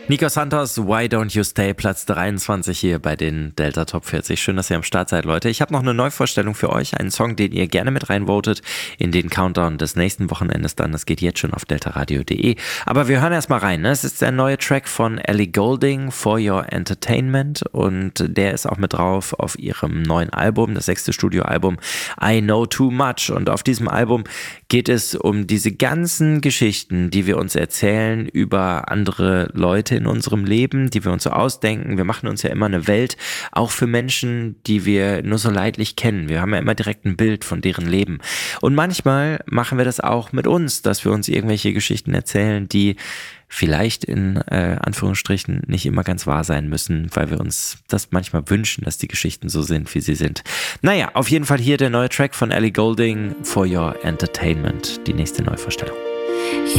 Nico Santos, Why Don't You Stay, Platz 23 hier bei den Delta Top 40. Schön, dass ihr am Start seid, Leute. Ich habe noch eine Neuvorstellung für euch, einen Song, den ihr gerne mit reinvotet in den Countdown des nächsten Wochenendes dann. Das geht jetzt schon auf deltaradio.de. Aber wir hören erstmal rein. Ne? Es ist der neue Track von Ellie Goulding, For Your Entertainment, und der ist auch mit drauf auf ihrem neuen Album, das 6. Studioalbum I Know Too Much. Und auf diesem Album geht es um diese ganzen Geschichten, die wir uns erzählen über andere Leute in unserem Leben, die wir uns so ausdenken. Wir machen uns ja immer eine Welt, auch für Menschen, die wir nur so leidlich kennen. Wir haben ja immer direkt ein Bild von deren Leben. Und manchmal machen wir das auch mit uns, dass wir uns irgendwelche Geschichten erzählen, die vielleicht in Anführungsstrichen nicht immer ganz wahr sein müssen, weil wir uns das manchmal wünschen, dass die Geschichten so sind, wie sie sind. Naja, auf jeden Fall hier der neue Track von Ellie Goulding, For Your Entertainment, die nächste Neuvorstellung.